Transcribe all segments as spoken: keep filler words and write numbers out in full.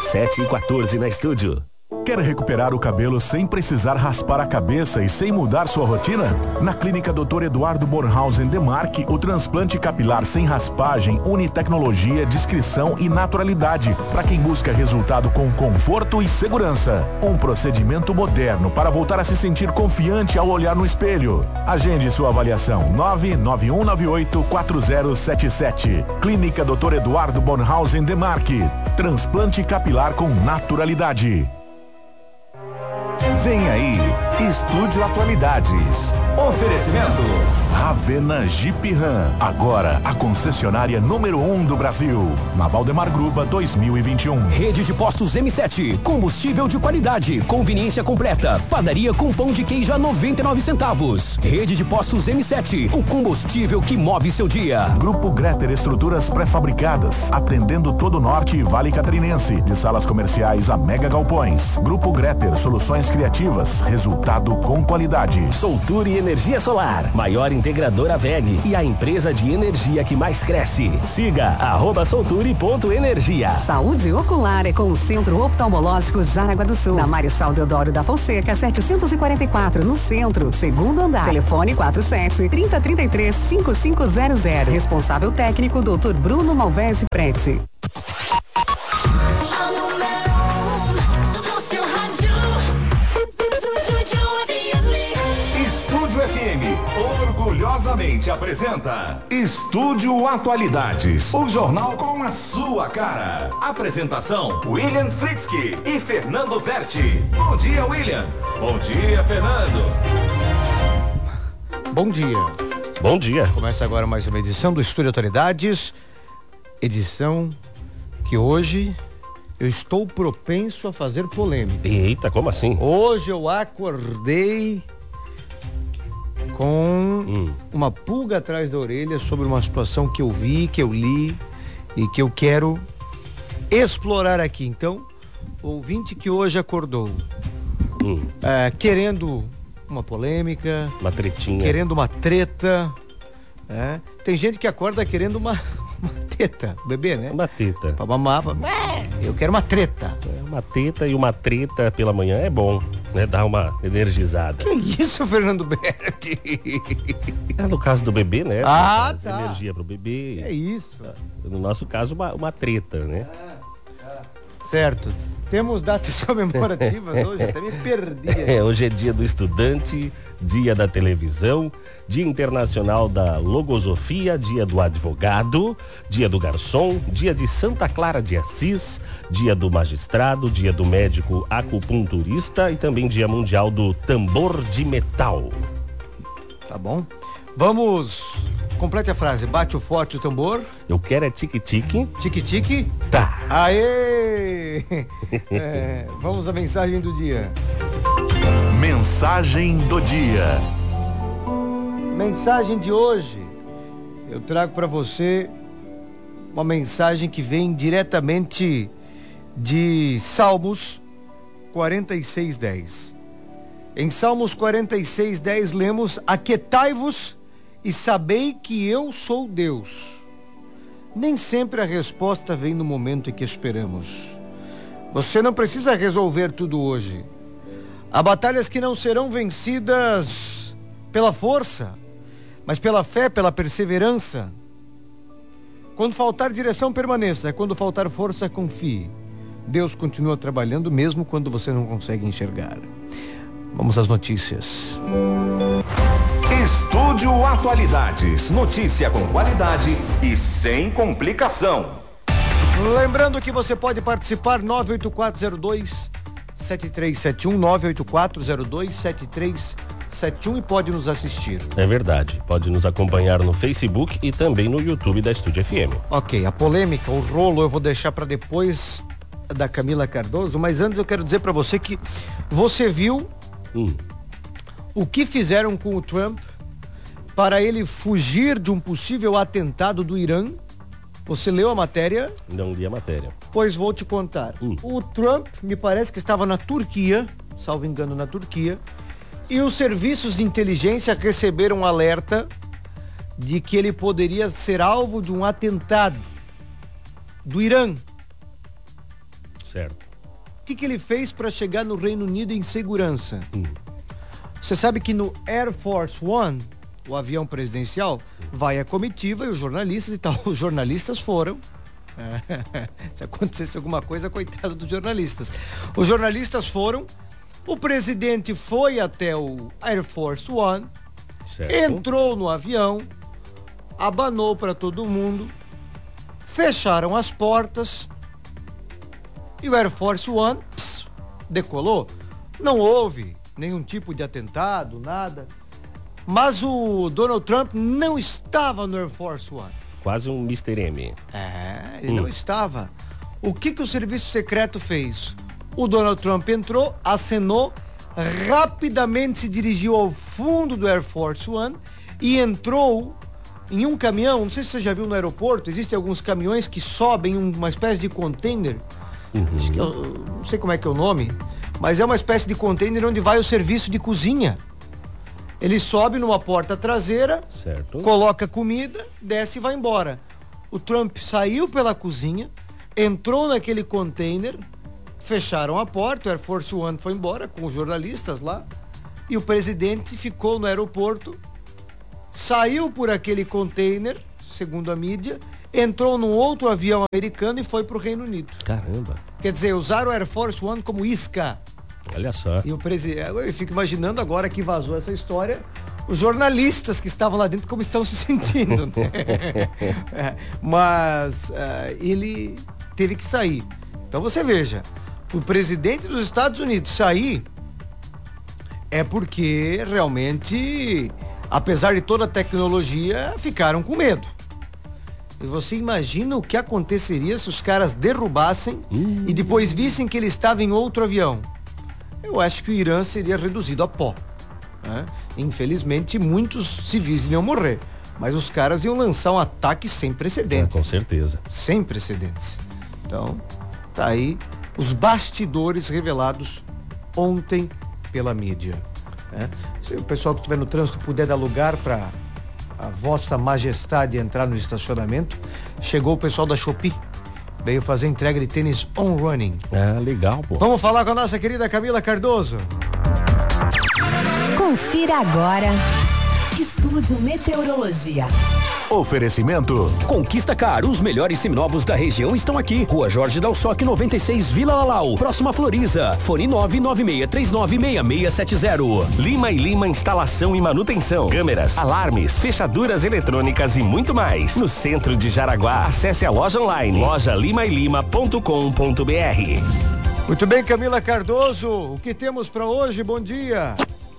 sete e quatorze na estúdio. Quer recuperar o cabelo sem precisar raspar a cabeça e sem mudar sua rotina? Na Clínica doutor Eduardo Bornhausen Demarque, o transplante capilar sem raspagem une tecnologia, discrição e naturalidade para quem busca resultado com conforto e segurança. Um procedimento moderno para voltar a se sentir confiante ao olhar no espelho. Agende sua avaliação nove nove um nove oito quatro zero sete sete. Clínica doutor Eduardo Bornhausen Demarque. Transplante capilar com naturalidade. Vem aí, Estúdio Atualidades. Oferecimento Ravena Jeep Ram, agora a concessionária número um do Brasil. Na Valdemar Gruba dois mil e vinte e um. Rede de Postos M sete, combustível de qualidade, conveniência completa, padaria com pão de queijo a noventa e nove centavos. Rede de Postos M sete, o combustível que move seu dia. Grupo Greter Estruturas Pré-Fabricadas, atendendo todo o Norte e Vale Catarinense, de salas comerciais a mega galpões. Grupo Greter, soluções criativas, resultado com qualidade. Solture Energia Solar, maior integradora V E G e a empresa de energia que mais cresce. Siga arroba solture.energia. Saúde ocular é com o Centro Oftalmológico Jaraguá do Sul. Na Marechal Deodoro da Fonseca, setecentos e quarenta e quatro, no centro, segundo andar. Telefone quatro sete, trinta, trinta e três, cinquenta e cinco zero zero. Responsável técnico, doutor Bruno Malvese Prete. Orgulhosamente apresenta Estúdio Atualidades, o jornal com a sua cara. Apresentação: William Fritzky e Fernando Berti. Bom dia, William. Bom dia, Fernando. Bom dia. Bom dia. Começa agora mais uma edição do Estúdio Atualidades. Edição que hoje eu estou propenso a fazer polêmica. Eita, como assim? Hoje eu acordei com hum. uma pulga atrás da orelha sobre uma situação que eu vi, que eu li e que eu quero explorar aqui. Então, ouvinte que hoje acordou hum. é, querendo uma polêmica, uma tretinha, querendo uma treta, é. Tem gente que acorda querendo uma, uma teta, bebê, né? Uma teta. Pra mamar, pra... eu quero uma treta. É, uma teta e uma treta pela manhã é bom, né? Dá uma energizada. Que isso, Fernando Berti? É no caso do bebê, né? Ah, tá. Energia pro bebê. É isso. No nosso caso, uma, uma treta, né? Ah, ah. Certo. Temos datas comemorativas hoje, até me perdi. É, hoje é dia do estudante, dia da televisão, dia internacional da logosofia, dia do advogado, dia do garçom, dia de Santa Clara de Assis, dia do magistrado, dia do médico acupunturista e também dia mundial do tambor de metal. Tá bom. Vamos... Complete a frase. Bate o forte o tambor. Eu quero é tique-tique. Tique-tique. Tá. Aê! É, vamos à mensagem do dia. Mensagem do dia. Mensagem de hoje. Eu trago para você uma mensagem que vem diretamente de Salmos quarenta e seis, dez. Em Salmos quarenta e seis, dez lemos: aquietai-vos e sabei que eu sou Deus. Nem sempre a resposta vem no momento em que esperamos. Você não precisa resolver tudo hoje. Há batalhas que não serão vencidas pela força, mas pela fé, pela perseverança. Quando faltar direção, permaneça. Quando faltar força, confie. Deus continua trabalhando mesmo quando você não consegue enxergar. Vamos às notícias. Estúdio Atualidades, notícia com qualidade e sem complicação. Lembrando que você pode participar nove oito quatro zero dois sete três sete um, nove oito quatro zero dois sete três sete um e pode nos assistir. É verdade, pode nos acompanhar no Facebook e também no YouTube da Estúdio F M. Ok, a polêmica, o rolo eu vou deixar para depois da Camila Cardoso, mas antes eu quero dizer para você que você viu hum. o que fizeram com o Trump para ele fugir de um possível atentado do Irã. Você leu a matéria? Não li a matéria. Pois vou te contar. Hum. O Trump, me parece que estava na Turquia, salvo engano na Turquia, e os serviços de inteligência receberam um alerta de que ele poderia ser alvo de um atentado do Irã. Certo. O que, que ele fez para chegar no Reino Unido em segurança? Hum. Você sabe que no Air Force One, o avião presidencial, vai a comitiva e os jornalistas e tal. Os jornalistas foram. Se acontecesse alguma coisa, coitado dos jornalistas. Os jornalistas foram. O presidente foi até o Air Force One, certo. Entrou no avião, abanou para todo mundo, fecharam as portas e o Air Force One pss, decolou. Não houve nenhum tipo de atentado, nada. Mas o Donald Trump não estava no Air Force One. Quase um mister M. É, ele hum. não estava. O que que o serviço secreto fez? O Donald Trump entrou, acenou, rapidamente se dirigiu ao fundo do Air Force One e entrou em um caminhão. Não sei se você já viu no aeroporto, existem alguns caminhões que sobem uma espécie de container. Uhum. Acho que eu, não sei como é que é o nome, mas é uma espécie de container onde vai o serviço de cozinha. Ele sobe numa porta traseira, certo. Coloca comida, desce e vai embora. O Trump saiu pela cozinha, entrou naquele container, fecharam a porta, o Air Force One foi embora com os jornalistas lá e o presidente ficou no aeroporto, saiu por aquele container, segundo a mídia, entrou num outro avião americano e foi pro Reino Unido. Caramba. Quer dizer, usaram o Air Force One como isca. Olha só. E o presidente, eu fico imaginando agora que vazou essa história, os jornalistas que estavam lá dentro como estão se sentindo, né? é, mas uh, ele teve que sair. Então você veja, o presidente dos Estados Unidos sair é porque realmente, apesar de toda a tecnologia, ficaram com medo. E você imagina o que aconteceria se os caras derrubassem hum. e depois vissem que ele estava em outro avião? Eu acho que o Irã seria reduzido a pó, né? Infelizmente, muitos civis iriam morrer, mas os caras iam lançar um ataque sem precedentes. É, com certeza. Sem precedentes. Então, tá aí os bastidores revelados ontem pela mídia, né? Se o pessoal que estiver no trânsito puder dar lugar para a vossa majestade entrar no estacionamento, chegou o pessoal da Shopee, veio fazer entrega de tênis on running. É, legal, pô. Vamos falar com a nossa querida Camila Cardoso. Confira agora Estúdio Meteorologia. Oferecimento Conquista Car, os melhores seminovos da região estão aqui. Rua Jorge Dalsoc noventa e seis, Vila Lalau, próxima Floriza. Fone nove nove seis três nove seis seis sete zero. Lima e Lima Instalação e Manutenção, câmeras, alarmes, fechaduras eletrônicas e muito mais. No centro de Jaraguá, acesse a loja online loja lima e lima ponto com ponto br. Muito bem, Camila Cardoso, o que temos para hoje? Bom dia.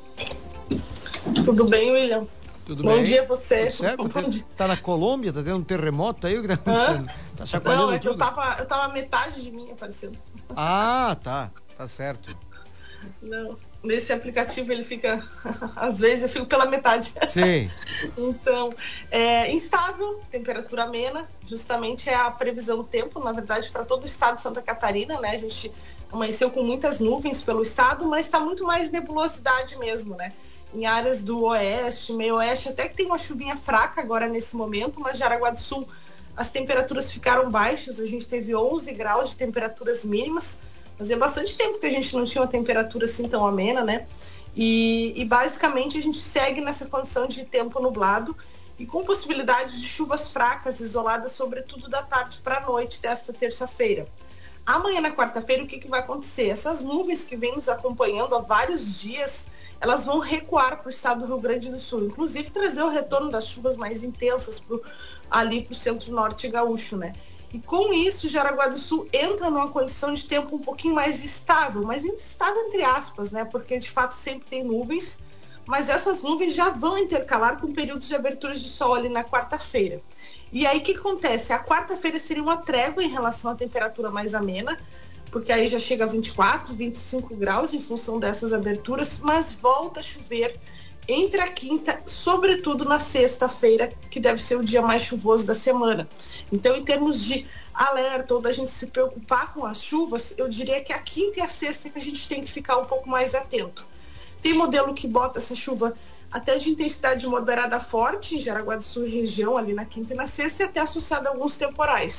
Tudo bem, William? Tudo Bom bem? dia você. Certo? Bom tá, dia. tá na Colômbia? Tá tendo um terremoto aí? O que tá acontecendo? Tá chacoalhando Não, é que tudo? eu tava, eu tava metade de mim aparecendo. Ah, tá. Tá certo. Não, nesse aplicativo ele fica, às vezes eu fico pela metade. Sim. Então, é instável, temperatura amena, justamente é a previsão do tempo, na verdade, para todo o estado de Santa Catarina, né? A gente amanheceu com muitas nuvens pelo estado, mas está muito mais nebulosidade mesmo, né? Em áreas do oeste, meio oeste, até que tem uma chuvinha fraca agora nesse momento, mas Jaraguá do Sul as temperaturas ficaram baixas, a gente teve onze graus de temperaturas mínimas, mas é bastante tempo que a gente não tinha uma temperatura assim tão amena, né? E, e basicamente a gente segue nessa condição de tempo nublado e com possibilidade de chuvas fracas isoladas, sobretudo da tarde para a noite desta terça-feira. Amanhã, na quarta-feira, o que, que vai acontecer? Essas nuvens que vêm nos acompanhando há vários dias, elas vão recuar para o estado do Rio Grande do Sul, inclusive trazer o retorno das chuvas mais intensas pro, ali para o centro-norte gaúcho, né? E com isso, Jaraguá do Sul entra numa condição de tempo um pouquinho mais estável, mas estável entre aspas, né? Porque de fato sempre tem nuvens, mas essas nuvens já vão intercalar com períodos de aberturas de sol ali na quarta-feira. E aí o que acontece? A quarta-feira seria uma trégua em relação à temperatura mais amena, porque aí já chega a vinte e quatro, vinte e cinco graus em função dessas aberturas, mas volta a chover entre a quinta, sobretudo na sexta-feira, que deve ser o dia mais chuvoso da semana. Então, em termos de alerta ou da gente se preocupar com as chuvas, eu diria que a quinta e a sexta é que a gente tem que ficar um pouco mais atento. Tem modelo que bota essa chuva até de intensidade moderada forte em Jaraguá do Sul e região, ali na quinta e na sexta, e até associada a alguns temporais.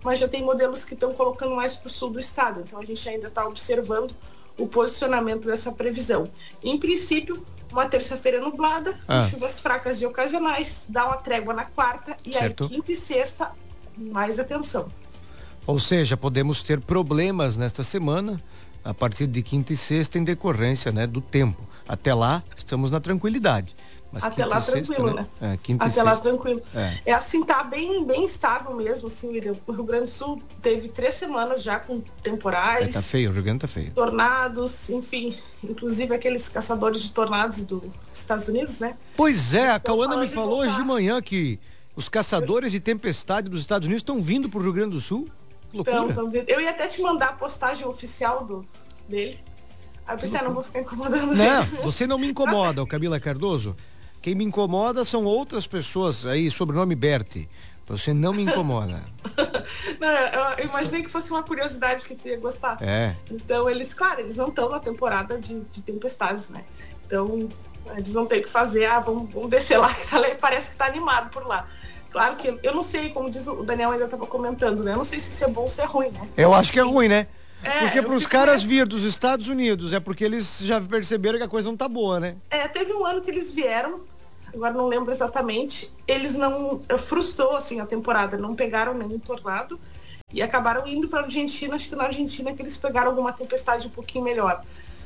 mas já tem modelos que estão colocando mais para o sul do estado. Então a gente ainda está observando o posicionamento dessa previsão. Em princípio, uma terça-feira nublada, Ah. com chuvas fracas e ocasionais, dá uma trégua na quarta, e Certo. aí quinta e sexta, mais atenção. Ou seja, podemos ter problemas nesta semana, a partir de quinta e sexta, em decorrência, né, do tempo. Até lá, estamos na tranquilidade. Mas Até quinta lá e sexta, tranquilo, né? É, quinta Até e lá sexta. tranquilo. É. É assim, tá bem, bem estável mesmo, assim, William. O Rio Grande do Sul teve três semanas já com temporais, É, tá feio, o Rio Grande tá feio. tornados, enfim, inclusive aqueles caçadores de tornados dos Estados Unidos, né? Pois é, a Estão Cauana me falando de falou hoje de voltar. manhã que os caçadores de tempestade dos Estados Unidos estão vindo pro Rio Grande do Sul. Que loucura. Então, então, eu ia até te mandar a postagem oficial do, dele. Aí eu pensei, ah, não vou ficar incomodando Não, ele. você não me incomoda, o Camila Cardoso. Quem me incomoda são outras pessoas aí, sobrenome Berti. Você não me incomoda. Não, eu, eu imaginei que fosse uma curiosidade que tu ia gostar. É. Então, eles, claro, eles não estão na temporada de, de tempestades, né? Então, eles não têm o que fazer. Ah, vamos, vamos descer lá, que tá, parece que tá animado por lá. Claro que eu não sei, como diz o Daniel ainda estava comentando, né? Eu não sei se isso é bom ou se é ruim, né? Eu acho que é ruim, né? É, porque eu pros fico caras nessa. vir dos Estados Unidos é porque eles já perceberam que a coisa não tá boa, né? É, teve um ano que eles vieram, agora não lembro exatamente, eles não, frustrou assim a temporada, não pegaram nenhum tornado e acabaram indo para a Argentina, acho que na Argentina que eles pegaram alguma tempestade um pouquinho melhor.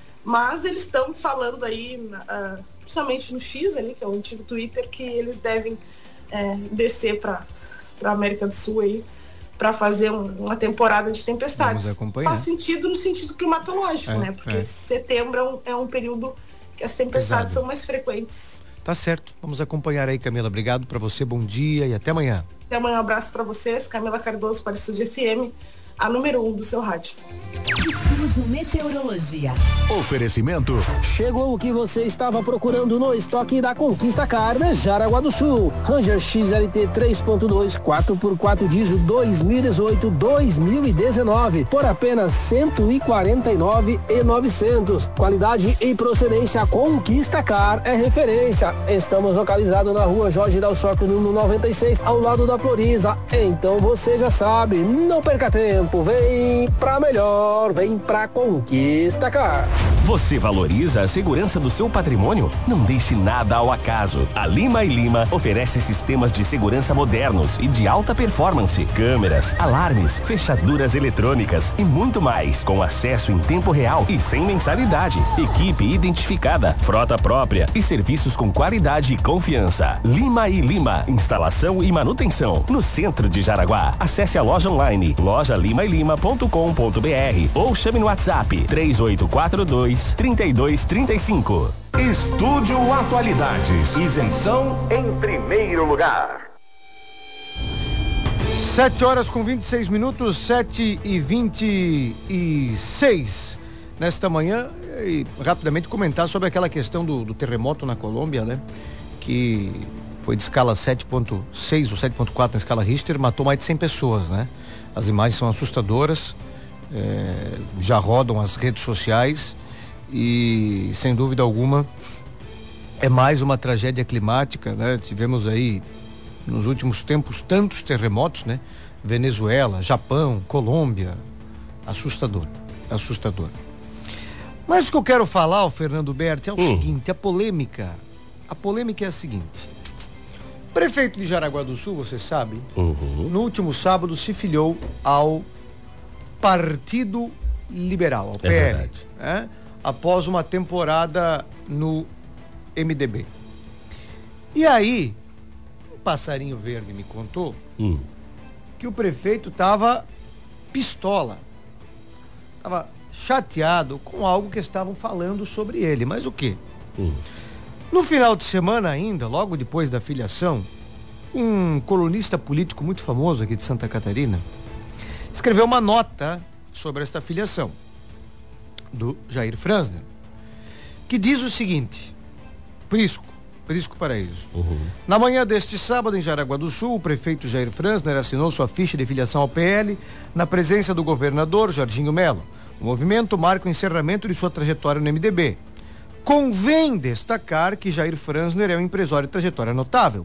Mas eles estão falando aí, uh, principalmente no X ali, que é o antigo Twitter, que eles devem é, descer para a América do Sul aí, para fazer um, uma temporada de tempestades. Vamos acompanhar. Faz sentido no sentido climatológico, É, né? Porque é. setembro é um, é um período que as tempestades Pesado. são mais frequentes. Tá certo. Vamos acompanhar aí, Camila. Obrigado pra você, bom dia e até amanhã. Até amanhã, um abraço para vocês. Camila Cardoso para o Estúdio F M, a número um do seu rádio. Estúdio Meteorologia. Oferecimento Chegou o que você estava procurando no estoque da Conquista Car de Jaraguá do Sul. Ranger X L T três ponto dois quatro por quatro diesel dois mil e dezoito dois mil e dezenove por apenas cento e quarenta e nove mil e novecentos. Qualidade e procedência Conquista Car é referência. Estamos localizados na rua Jorge Dalsóquio, número noventa e seis, ao lado da Floriza. Então você já sabe, não perca tempo, vem pra melhor, vem pra Conquista Car. Você valoriza a segurança do seu patrimônio? Não deixe nada ao acaso. A Lima e Lima oferece sistemas de segurança modernos e de alta performance, câmeras, alarmes, fechaduras eletrônicas e muito mais, com acesso em tempo real e sem mensalidade. Equipe identificada, frota própria e serviços com qualidade e confiança. Lima e Lima, instalação e manutenção, no centro de Jaraguá. Acesse a loja online, loja lima e lima ponto com ponto br ou chame no WhatsApp três oito quatro dois, três dois três cinco. Estúdio Atualidades. Isenção em primeiro lugar. Sete horas com vinte e seis minutos, sete e vinte e seis nesta manhã. E rapidamente comentar sobre aquela questão do, do terremoto na Colômbia, né? Que foi de escala sete ponto seis ou sete ponto quatro na escala Richter, matou mais de cem pessoas, né? As imagens são assustadoras, é, já rodam as redes sociais e, sem dúvida alguma, é mais uma tragédia climática, né? Tivemos aí, nos últimos tempos, tantos terremotos, né? Venezuela, Japão, Colômbia, assustador, assustador. Mas o que eu quero falar, o Fernando Berti, é o Hum. seguinte, a polêmica, a polêmica é a seguinte. O prefeito de Jaraguá do Sul, você sabe, Uhum. no último sábado se filiou ao Partido Liberal, ao É P L, verdade. né? Após uma temporada no M D B. E aí, um passarinho verde me contou Hum. que o prefeito estava pistola, estava chateado com algo que estavam falando sobre ele. Mas o quê? Hum. No final de semana ainda, logo depois da filiação, um colunista político muito famoso aqui de Santa Catarina escreveu uma nota sobre esta filiação do Jair Franzner, que diz o seguinte: Prisco, Prisco Paraíso. Uhum. Na manhã deste sábado, em Jaraguá do Sul, o prefeito Jair Franzner assinou sua ficha de filiação ao P L na presença do governador Jorginho Melo. O movimento marca o encerramento de sua trajetória no M D B. Convém destacar que Jair Franzner é um empresário de trajetória notável.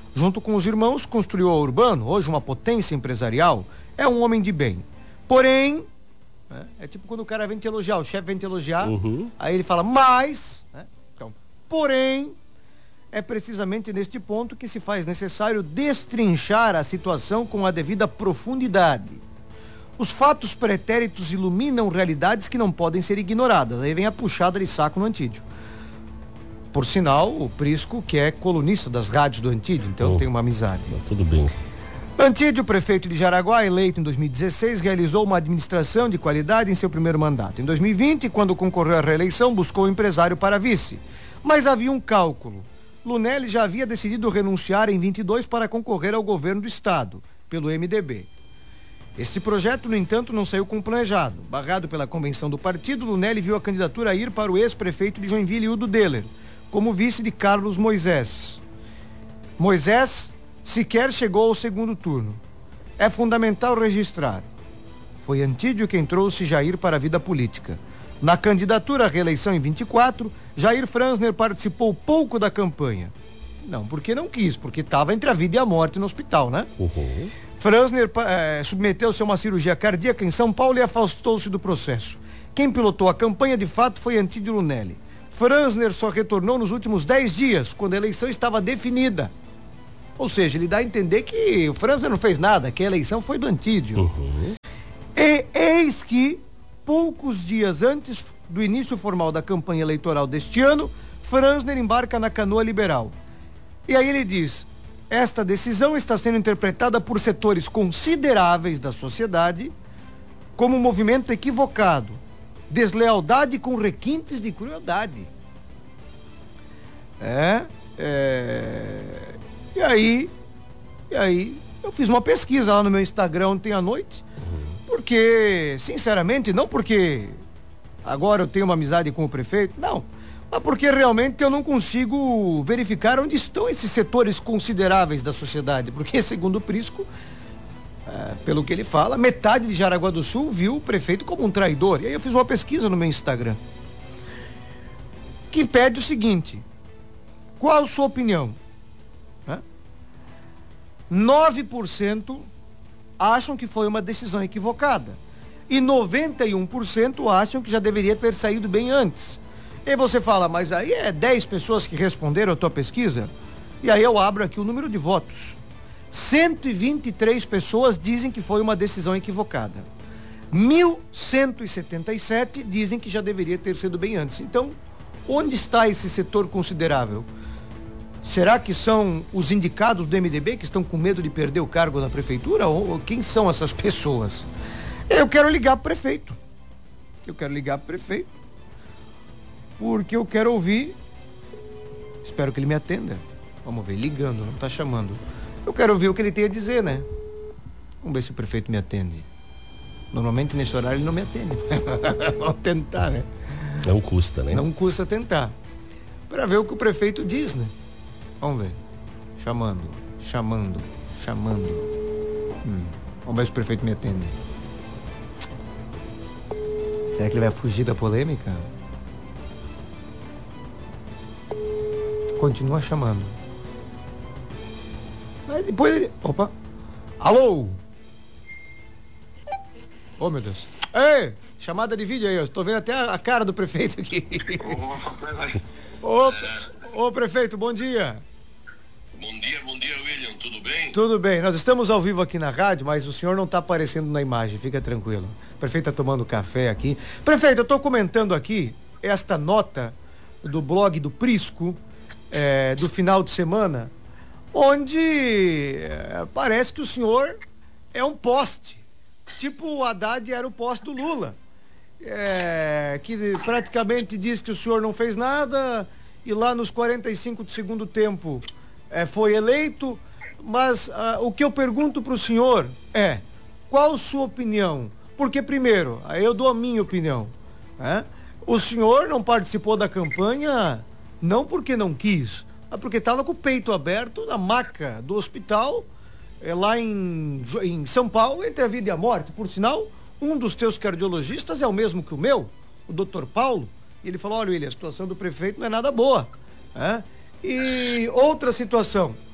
Junto com os irmãos, construiu a Urbano, hoje uma potência empresarial. É um homem de bem. Porém, né, é tipo quando o cara vem te elogiar, o chefe vem te elogiar, Uhum. aí ele fala, mas, né? Então, porém, é precisamente neste ponto que se faz necessário destrinchar a situação com a devida profundidade. Os fatos pretéritos iluminam realidades que não podem ser ignoradas. Aí vem a puxada de saco no Antídio. Por sinal, o Prisco, que é colunista das rádios do Antídio, então Oh. tem uma amizade. Tudo bem. Antídio, prefeito de Jaraguá, eleito em dois mil e dezesseis, realizou uma administração de qualidade em seu primeiro mandato. Em dois mil e vinte, quando concorreu à reeleição, buscou um empresário para vice. Mas havia um cálculo. Lunelli já havia decidido renunciar em vinte e dois para concorrer ao governo do estado, pelo M D B. Este projeto, no entanto, não saiu como planejado. Barrado pela convenção do partido, Lunelli viu a candidatura ir para o ex-prefeito de Joinville, Udo Deller, como vice de Carlos Moisés. Moisés sequer chegou ao segundo turno. É fundamental registrar. Foi Antídio quem trouxe Jair para a vida política. Na candidatura à reeleição em vinte e quatro, Jair Franzner participou pouco da campanha. Não porque não quis, porque estava entre a vida e a morte no hospital, né? Uhum. Franzner eh, submeteu-se a uma cirurgia cardíaca em São Paulo e afastou-se do processo. Quem pilotou a campanha, de fato, foi Antídio Lunelli. Franzner só retornou nos últimos dez dias, quando a eleição estava definida. Ou seja, ele dá a entender que o Franzner não fez nada, que a eleição foi do Antídio. Uhum. E eis que, poucos dias antes do início formal da campanha eleitoral deste ano, Franzner embarca na canoa liberal. E aí ele diz, esta decisão está sendo interpretada por setores consideráveis da sociedade como um movimento equivocado, deslealdade com requintes de crueldade. É, é... E aí, e aí, eu fiz uma pesquisa lá no meu Instagram ontem à noite, porque, sinceramente, não porque agora eu tenho uma amizade com o prefeito, não, mas porque realmente eu não consigo verificar onde estão esses setores consideráveis da sociedade, porque, segundo o Prisco, é, pelo que ele fala, metade de Jaraguá do Sul viu o prefeito como um traidor. E aí eu fiz uma pesquisa no meu Instagram, que pede o seguinte, qual a sua opinião? nove por cento acham que foi uma decisão equivocada e noventa e um por cento acham que já deveria ter saído bem antes. E você fala, mas aí é dez pessoas que responderam a tua pesquisa? E aí eu abro aqui o número de votos. cento e vinte e três pessoas dizem que foi uma decisão equivocada. mil cento e setenta e sete dizem que já deveria ter sido bem antes. Então, onde está esse setor considerável? Será que são os indicados do M D B que estão com medo de perder o cargo na prefeitura? Ou, ou quem são essas pessoas? Eu quero ligar pro prefeito. Eu quero ligar pro prefeito. Porque eu quero ouvir. Espero que ele me atenda. Vamos ver, ligando, não tá chamando. Eu quero ouvir o que ele tem a dizer, né? Vamos ver se o prefeito me atende. Normalmente nesse horário ele não me atende. Vamos tentar, né? Não custa, né? Não custa tentar. Para ver o que o prefeito diz, né? Vamos ver. Chamando, chamando, chamando. Hum. Vamos ver se o prefeito me atende. Será que ele vai fugir da polêmica? Continua chamando. Mas depois ele... Opa. Alô? Oh, meu Deus. Ei, chamada de vídeo aí, eu estou vendo até a cara do prefeito aqui. Ô, ô prefeito, bom dia. Bom dia, bom dia, William, tudo bem? Tudo bem, nós estamos ao vivo aqui na rádio, mas o senhor não está aparecendo na imagem, fica tranquilo. O prefeito está tomando café aqui. Prefeito, eu estou comentando aqui esta nota do blog do Prisco, é, do final de semana, onde é, parece que o senhor é um poste, tipo o Haddad era o poste do Lula, é, que praticamente diz que o senhor não fez nada e lá nos quarenta e cinco do segundo tempo é, foi eleito, mas ah, o que eu pergunto para o senhor é, qual a sua opinião? Porque primeiro, aí eu dou a minha opinião, né? O senhor não participou da campanha não porque não quis, mas porque estava com o peito aberto na maca do hospital, é, lá em, em São Paulo, entre a vida e a morte. Por sinal, um dos teus cardiologistas é o mesmo que o meu, o doutor Paulo, e ele falou, olha, William, a situação do prefeito não é nada boa, né? E outra situação,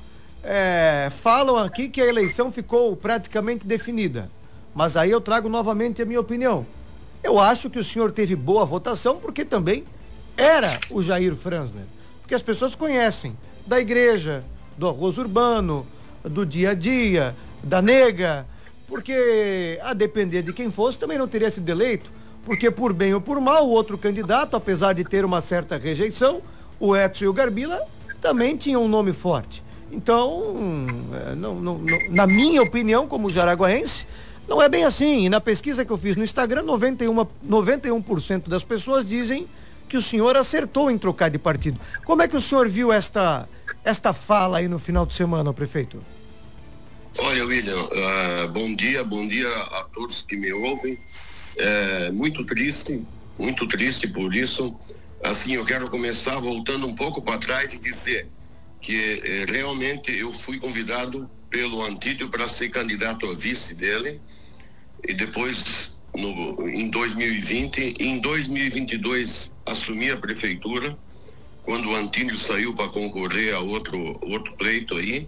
é, falam aqui que a eleição ficou praticamente definida. Mas aí eu trago novamente a minha opinião. Eu acho que o senhor teve boa votação porque também era o Jair Franzner. Porque as pessoas conhecem da igreja, do arroz urbano, do dia a dia, da nega, porque a depender de quem fosse também não teria sido eleito, porque por bem ou por mal o outro candidato, apesar de ter uma certa rejeição, o Edson e o Garbila também tinham um nome forte. Então, não, não, não, na minha opinião, como jaraguaense, não é bem assim. E na pesquisa que eu fiz no Instagram, noventa e um, noventa e um por cento das pessoas dizem que o senhor acertou em trocar de partido. Como é que o senhor viu esta, esta fala aí no final de semana, prefeito? Olha, William, uh, bom dia, bom dia a todos que me ouvem. É, muito triste, muito triste por isso. Assim, eu quero começar voltando um pouco para trás e dizer que eh, realmente eu fui convidado pelo Antídio para ser candidato a vice dele, e depois no, em dois mil e vinte, em dois mil e vinte e dois assumi a prefeitura, quando o Antídio saiu para concorrer a outro, outro pleito aí,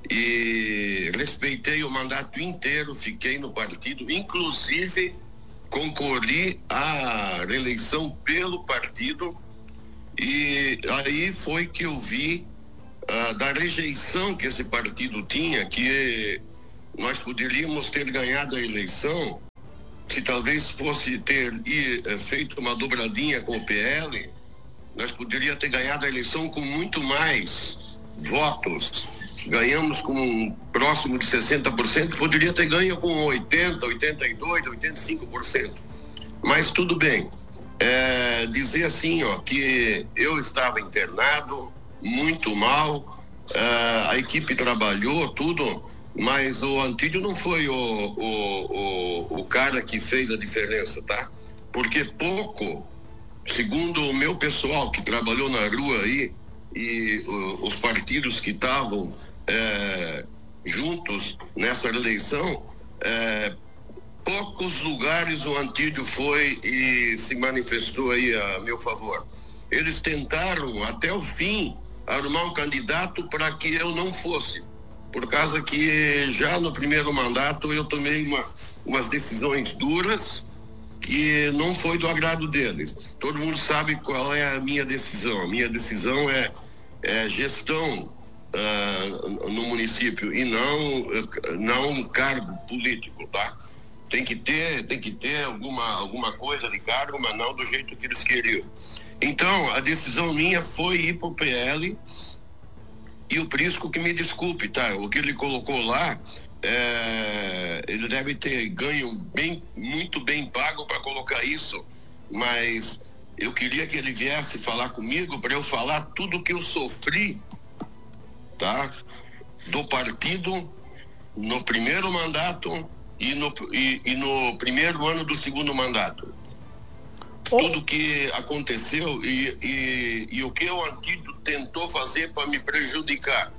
e respeitei o mandato inteiro, fiquei no partido, inclusive concorri à reeleição pelo partido, e aí foi que eu vi uh, da rejeição que esse partido tinha, que nós poderíamos ter ganhado a eleição se talvez fosse ter e, uh, feito uma dobradinha com o P L, nós poderíamos ter ganhado a eleição com muito mais votos. Ganhamos com um próximo de sessenta por cento, poderia ter ganho com oitenta, oitenta e dois, oitenta e cinco por cento. Mas tudo bem. É, dizer assim, ó, que eu estava internado, muito mal, é, a equipe trabalhou, tudo, mas o Antídio não foi o, o, o, o cara que fez a diferença, tá? Porque pouco, segundo o meu pessoal que trabalhou na rua aí, e uh, os partidos que estavam É, juntos nessa eleição, é, poucos lugares o Antídio foi e se manifestou aí a meu favor. Eles tentaram até o fim arrumar um candidato para que eu não fosse, por causa que já no primeiro mandato eu tomei uma, umas decisões duras que não foi do agrado deles. Todo mundo sabe qual é a minha decisão. A minha decisão é, é gestão Uh, no município e não não um cargo político, tá? Tem que ter tem que ter alguma alguma coisa de cargo, mas não do jeito que eles queriam. Então a decisão minha foi ir pro P L, e o Prisco que me desculpe, tá? O que ele colocou lá, é, ele deve ter ganho bem muito bem pago para colocar isso, mas eu queria que ele viesse falar comigo para eu falar tudo que eu sofri, tá? Do partido no primeiro mandato e no, e, e no primeiro ano do segundo mandato. Oh. Tudo que aconteceu e, e, e o que o Antídio tentou fazer para me prejudicar.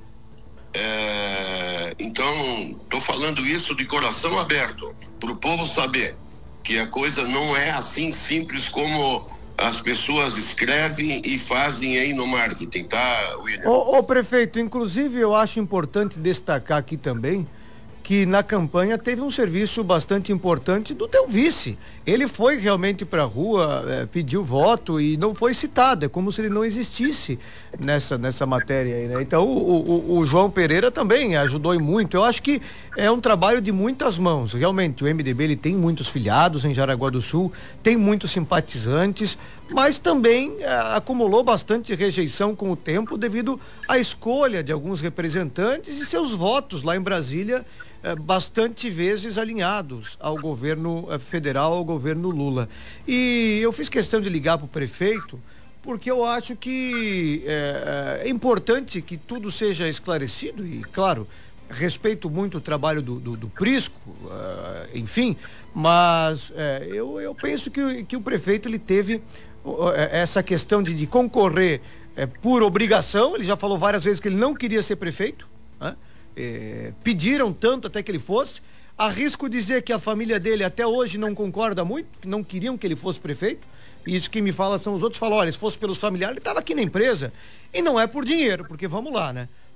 É, então, estou falando isso de coração aberto, para o povo saber que a coisa não é assim simples como as pessoas escrevem e fazem aí no marketing, tá, William? Ô, ô prefeito, inclusive eu acho importante destacar aqui também que na campanha teve um serviço bastante importante do teu vice. Ele foi realmente para a rua, é, pediu voto e não foi citado, é como se ele não existisse nessa, nessa matéria aí, né? Então o, o, o João Pereira também ajudou e muito. Eu acho que é um trabalho de muitas mãos. Realmente o M D B ele tem muitos filiados em Jaraguá do Sul, tem muitos simpatizantes, mas também é, acumulou bastante rejeição com o tempo devido à escolha de alguns representantes e seus votos lá em Brasília É, bastante vezes alinhados ao governo é, federal, ao governo Lula. E eu fiz questão de ligar para o prefeito porque eu acho que é, é importante que tudo seja esclarecido e, claro, respeito muito o trabalho do, do, do Prisco, uh, enfim, mas é, eu, eu penso que, que o prefeito ele teve uh, essa questão de, de concorrer é, por obrigação. Ele já falou várias vezes que ele não queria ser prefeito, né? É, pediram tanto até que ele fosse. Arrisco dizer que a família dele até hoje não concorda muito, que não queriam que ele fosse prefeito. E isso que me fala são os outros. Falam, olha, se fosse pelos familiares ele estava aqui na empresa. E não é por dinheiro, porque vamos lá, né?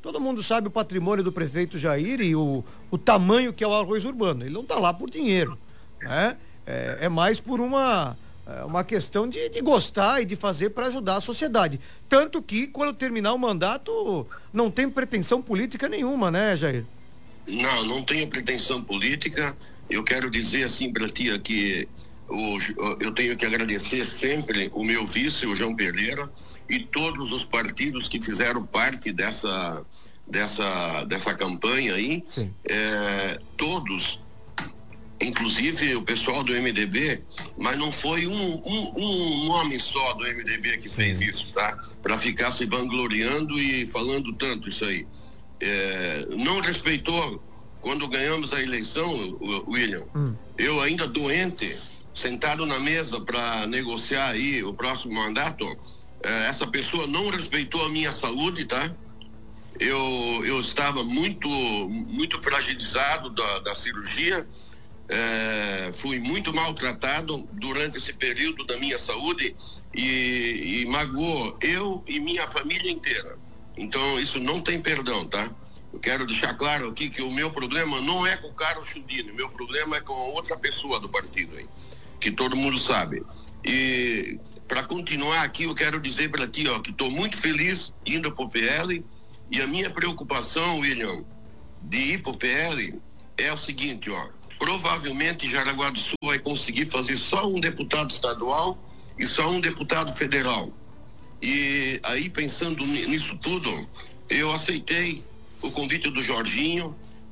Todo mundo sabe o patrimônio do prefeito Jair e o, o tamanho que é o arroz urbano. Ele não está lá por dinheiro, né? É, é mais por uma, uma questão de, de gostar e de fazer para ajudar a sociedade. Tanto que, quando terminar o mandato, não tem pretensão política nenhuma, né, Jair? Não, não tenho pretensão política. Eu quero dizer assim para ti que o, eu tenho que agradecer sempre o meu vice, o João Pereira, e todos os partidos que fizeram parte dessa, dessa, dessa campanha aí, é, todos, inclusive o pessoal do M D B, mas não foi um, um, um nome só do M D B que fez isso, tá? Para ficar se vangloriando e falando tanto isso aí. É, não respeitou quando ganhamos a eleição, William. Hum. Eu ainda doente, sentado na mesa para negociar aí o próximo mandato, é, essa pessoa não respeitou a minha saúde, tá? Eu, eu estava muito, muito fragilizado da, da cirurgia, é, fui muito maltratado durante esse período da minha saúde e, e magoou eu e minha família inteira. Então, isso não tem perdão, tá? Eu quero deixar claro aqui que o meu problema não é com o Carlos Chudini, meu problema é com outra pessoa do partido aí, que todo mundo sabe. E para continuar aqui, eu quero dizer para ti, ó, que estou muito feliz indo para o P L, e a minha preocupação, William, de ir para o P L é o seguinte, ó, provavelmente Jaraguá do Sul vai conseguir fazer só um deputado estadual e só um deputado federal. E aí, pensando nisso tudo, eu aceitei o convite do Jorginho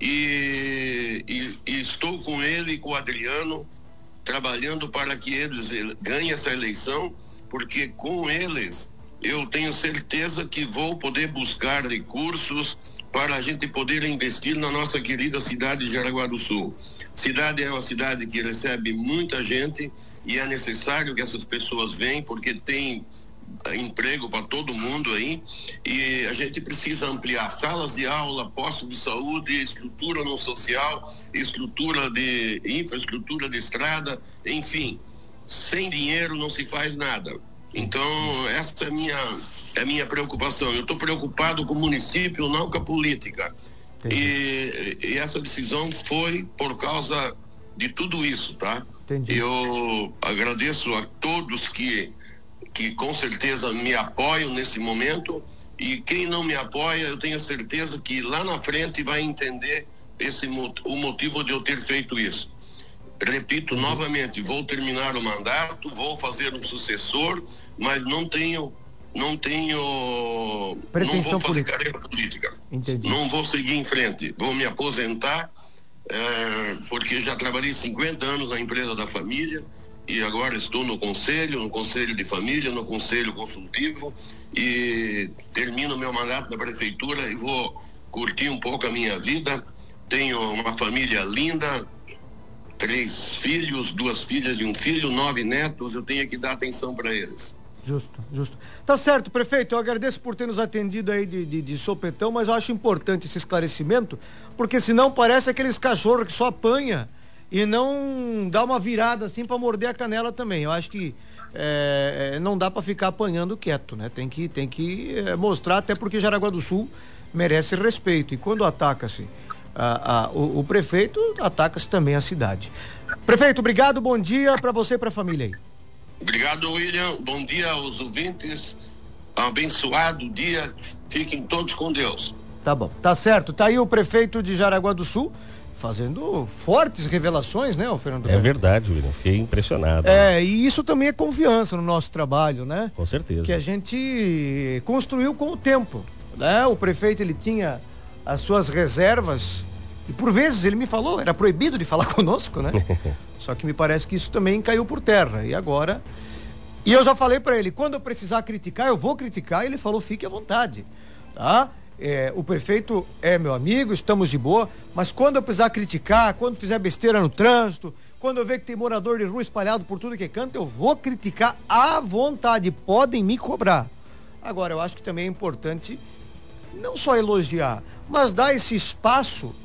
e, e, e estou com ele e com o Adriano trabalhando para que eles ganhem essa eleição, porque com eles eu tenho certeza que vou poder buscar recursos para a gente poder investir na nossa querida cidade de Jaraguá do Sul. Cidade é uma cidade que recebe muita gente e é necessário que essas pessoas venham, porque tem emprego para todo mundo aí, e a gente precisa ampliar salas de aula, postos de saúde, estrutura no social, estrutura de infraestrutura de estrada, enfim, sem dinheiro não se faz nada. Então essa é a minha, é a minha preocupação. Eu estou preocupado com o município, não com a política. E, e essa decisão foi por causa de tudo isso, tá? Entendi. Eu agradeço a todos que que com certeza me apoiam nesse momento, e quem não me apoia, eu tenho certeza que lá na frente vai entender esse, o motivo de eu ter feito isso. Repito novamente, vou terminar o mandato, vou fazer um sucessor, mas não tenho, não tenho, pretensão não vou fazer política. carreira política. Entendi. Não vou seguir em frente, vou me aposentar, é, porque já trabalhei cinquenta anos na empresa da família, e agora estou no conselho, no conselho de família, no conselho consultivo, e termino meu mandato na prefeitura e vou curtir um pouco a minha vida. Tenho uma família linda, três filhos, duas filhas e um filho, nove netos, eu tenho que dar atenção para eles. Justo, justo. Tá certo, prefeito, eu agradeço por ter nos atendido aí de, de, de sopetão, mas eu acho importante esse esclarecimento, porque senão parece aqueles cachorros que só apanha e não dá uma virada assim para morder a canela também. Eu acho que é, não dá para ficar apanhando quieto, né? Tem que, tem que é, mostrar, até porque Jaraguá do Sul merece respeito. E quando ataca-se a, a, o, o prefeito, ataca-se também a cidade. Prefeito, obrigado, bom dia para você e para a família aí. Obrigado, William. Bom dia aos ouvintes. Abençoado dia. Fiquem todos com Deus. Tá bom, tá certo. Tá aí o prefeito de Jaraguá do Sul fazendo fortes revelações, né, o Fernando? É verdade, William, fiquei impressionado. É, e isso também é confiança no nosso trabalho, né? Com certeza. Que a gente construiu com o tempo, né? O prefeito, ele tinha as suas reservas e por vezes ele me falou, era proibido de falar conosco, né? Só que me parece que isso também caiu por terra e agora... E eu já falei para ele, quando eu precisar criticar, eu vou criticar, e ele falou, fique à vontade, tá? É, o prefeito é meu amigo, estamos de boa, mas quando eu precisar criticar, quando fizer besteira no trânsito, quando eu ver que tem morador de rua espalhado por tudo que é canto, eu vou criticar à vontade, podem me cobrar. Agora, eu acho que também é importante não só elogiar, mas dar esse espaço,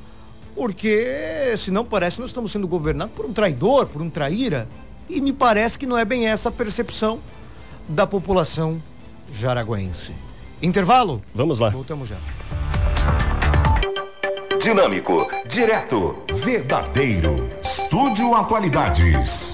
porque senão parece que nós estamos sendo governados por um traidor, por um traíra, e me parece que não é bem essa a percepção da população jaraguense. Intervalo? Vamos lá. Voltamos já. dinâmico, direto, verdadeiro. Estúdio Atualidades.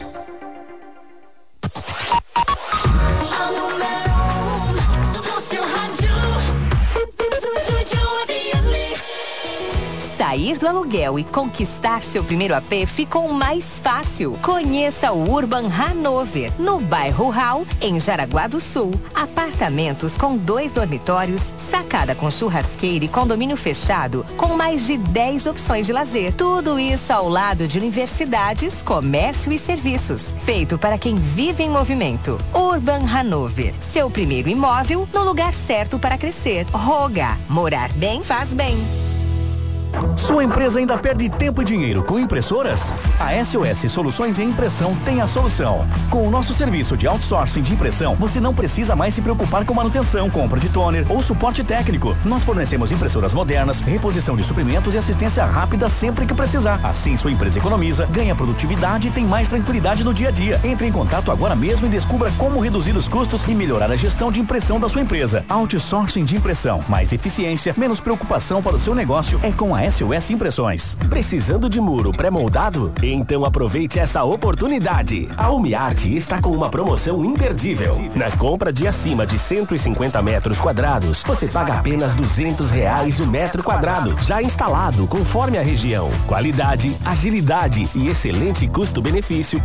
Sair do aluguel e conquistar seu primeiro A P ficou mais fácil. Conheça o Urban Hanover, no bairro Hall, em Jaraguá do Sul. Apartamentos com dois dormitórios, sacada com churrasqueira e condomínio fechado, com mais de dez opções de lazer. Tudo isso ao lado de universidades, comércio e serviços. Feito para quem vive em movimento. Urban Hanover, seu primeiro imóvel no lugar certo para crescer. Roga, morar bem faz bem. Sua empresa ainda perde tempo e dinheiro com impressoras? A S O S Soluções em Impressão tem a solução. Com o nosso serviço de outsourcing de impressão, você não precisa mais se preocupar com manutenção, compra de toner ou suporte técnico. Nós fornecemos impressoras modernas, reposição de suprimentos e assistência rápida sempre que precisar. Assim, sua empresa economiza, ganha produtividade e tem mais tranquilidade no dia a dia. Entre em contato agora mesmo e descubra como reduzir os custos e melhorar a gestão de impressão da sua empresa. Outsourcing de impressão. Mais eficiência, menos preocupação para o seu negócio é com a S O S Impressões. Precisando de muro pré-moldado? Então aproveite essa oportunidade. A UmiArt está com uma promoção imperdível. Na compra de acima de cento e cinquenta metros quadrados, você paga apenas duzentos reais o metro quadrado, já instalado conforme a região. Qualidade, agilidade e excelente custo-benefício